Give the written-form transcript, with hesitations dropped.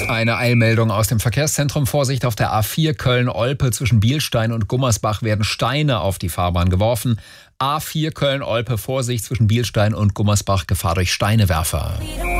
Eine Eilmeldung aus dem Verkehrszentrum. Vorsicht, auf der A4 Köln-Olpe zwischen Bielstein und Gummersbach werden Steine auf die Fahrbahn geworfen. A4 Köln-Olpe, Vorsicht zwischen Bielstein und Gummersbach, Gefahr durch Steinewerfer.